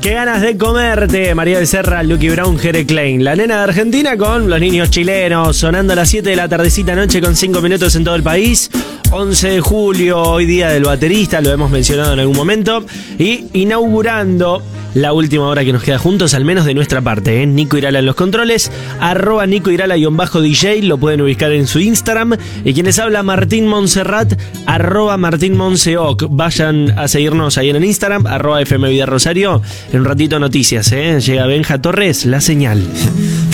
Qué ganas de comerte, María Becerra, Lucky Brown, Jere Klein. La nena de Argentina con los niños chilenos, sonando a las 7 de la tardecita noche con 5 minutos en todo el país. 11 de julio, hoy día del baterista, lo hemos mencionado en algún momento. Y inaugurando la última hora que nos queda juntos, al menos de nuestra parte, ¿eh? Nico Irala en los controles, @Nico Irala_DJ, lo pueden ubicar en su Instagram. Y quien les habla, Martín Montserrat, @MartínMonseoc. Vayan a seguirnos ahí en el Instagram, @FM Vida Rosario. En un ratito noticias, ¿eh? Llega Benja Torres, La Señal.